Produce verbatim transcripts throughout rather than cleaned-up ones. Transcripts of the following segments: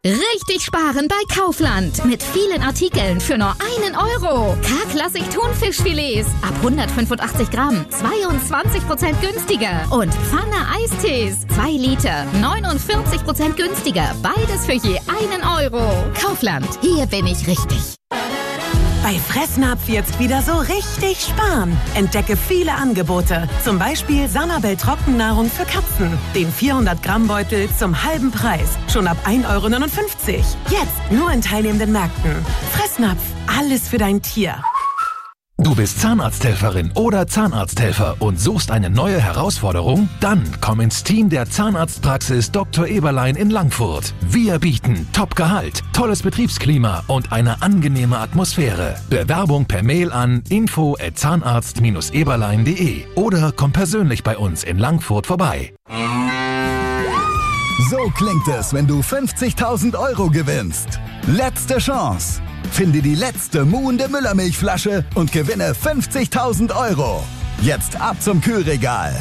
Richtig sparen bei Kaufland. Mit vielen Artikeln für nur einen Euro. K-Klassik Thunfischfilets ab hundertfünfundachtzig Gramm. zweiundzwanzig Prozent günstiger. Und Pfanne Eistees. zwei Liter. neunundvierzig Prozent günstiger. Beides für je einen Euro. Kaufland. Hier bin ich richtig. Bei Fressnapf jetzt wieder so richtig sparen. Entdecke viele Angebote. Zum Beispiel Sanabel Trockennahrung für Katzen. Den vierhundert Gramm Beutel zum halben Preis. Schon ab ein Euro neunundfünfzig. Jetzt nur in teilnehmenden Märkten. Fressnapf. Alles für dein Tier. Du bist Zahnarzthelferin oder Zahnarzthelfer und suchst eine neue Herausforderung? Dann komm ins Team der Zahnarztpraxis Doktor Eberlein in Langfurt. Wir bieten Top-Gehalt, tolles Betriebsklima und eine angenehme Atmosphäre. Bewerbung per Mail an info at zahnarzt Bindestrich eberlein punkt de oder komm persönlich bei uns in Langfurt vorbei. So klingt es, wenn du fünfzigtausend Euro gewinnst. Letzte Chance. Finde die letzte muhende Müllermilchflasche und gewinne fünfzigtausend Euro. Jetzt ab zum Kühlregal.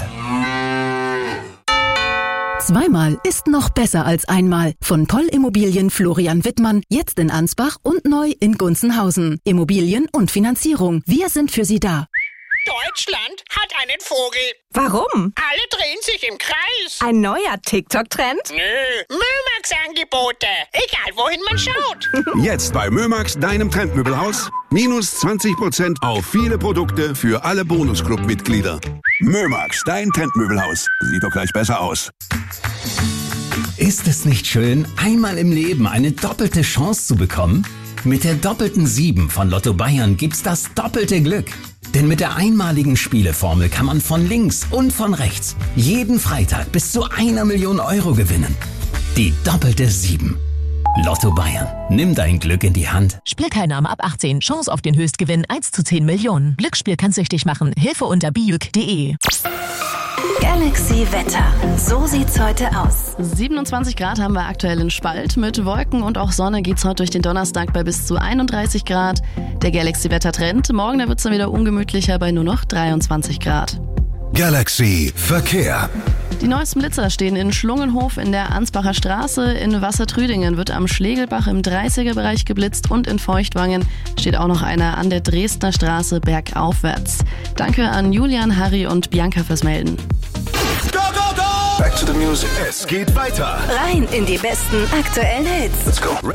Zweimal ist noch besser als einmal. Von Poll Immobilien Florian Wittmann, jetzt in Ansbach und neu in Gunzenhausen. Immobilien und Finanzierung. Wir sind für Sie da. Deutschland hat einen Vogel. Warum? Alle drehen sich im Kreis. Ein neuer TikTok-Trend? Nö, Mömax-Angebote. Egal, wohin man schaut. Jetzt bei Mömax, deinem Trendmöbelhaus. Minus zwanzig Prozent auf viele Produkte für alle Bonusclub-Mitglieder. Mömax, dein Trendmöbelhaus. Sieht doch gleich besser aus. Ist es nicht schön, einmal im Leben eine doppelte Chance zu bekommen? Mit der doppelten sieben von Lotto Bayern gibt's das doppelte Glück. Denn mit der einmaligen Spieleformel kann man von links und von rechts jeden Freitag bis zu einer Million Euro gewinnen. Die doppelte sieben. Lotto Bayern. Nimm dein Glück in die Hand. Spielteilnahme ab achtzehn. Chance auf den Höchstgewinn eins zu zehn Millionen. Glücksspiel kann süchtig machen. Hilfe unter biuk punkt de. Galaxy Wetter. So sieht's heute aus. siebenundzwanzig Grad haben wir aktuell in Spalt. Mit Wolken und auch Sonne geht's heute durch den Donnerstag bei bis zu einunddreißig Grad. Der Galaxy Wetter Trend. Morgen da wird's dann wieder ungemütlicher bei nur noch dreiundzwanzig Grad. Galaxy Verkehr. Die neuesten Blitzer stehen in Schlungenhof in der Ansbacher Straße. In Wassertrüdingen wird am Schlegelbach im dreißiger-Bereich geblitzt und in Feuchtwangen steht auch noch einer an der Dresdner Straße bergaufwärts. Danke an Julian, Harry und Bianca fürs Melden. Go, go, go! Back to the music. Es geht weiter. Rein in die besten aktuellen Hits. Let's go.